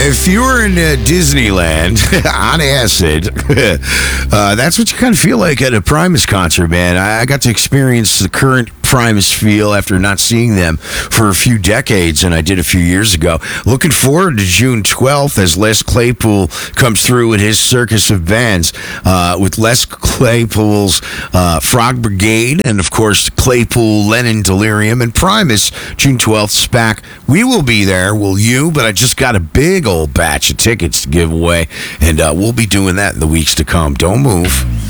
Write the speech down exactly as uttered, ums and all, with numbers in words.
if you were in uh, Disneyland on acid, uh, that's what you kind of feel like at a Primus concert, man. I, I got to experience the current Primus feel after not seeing them for a few decades, and I did a few years ago. Looking forward to June twelfth as Les Claypool comes through with his circus of bands, uh, with Les Claypool's uh, Frog Brigade, and of course Claypool, Lennon, Delirium, and Primus. June twelfth, SPAC. We will be there, will you? But I just got a big old batch of tickets to give away, and uh, we'll be doing that in the weeks to come. Don't move.